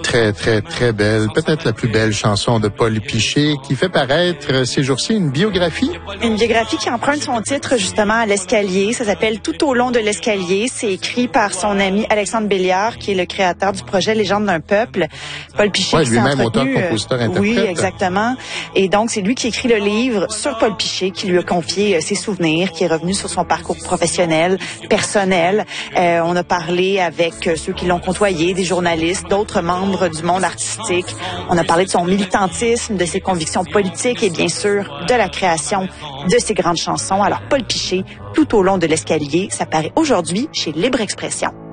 très, très, très belle, peut-être la plus belle chanson de Paul Piché, qui fait paraître ces jours-ci une biographie. Une biographie qui emprunte son titre justement à l'escalier. Ça s'appelle Tout au long de l'escalier. C'est écrit par son ami Alexandre Béliard, qui est le créateur du projet Légende d'un peuple. Paul Piché qui s'est lui-même entretenu... auteur, compositeur, interprète. Oui, exactement. Et donc, c'est lui qui écrit le livre sur Paul Piché, qui lui a confié ses souvenirs, qui est revenu sur son parcours professionnel, personnel. On a parlé avec ceux qui l'ont côtoyé, des journalistes, d'autres membres du monde artistique. On a parlé de son militantisme, de ses convictions politiques et bien sûr de la création de ses grandes chansons. Alors, Paul Piché, Tout au long de l'escalier, ça paraît aujourd'hui chez Libre Expression.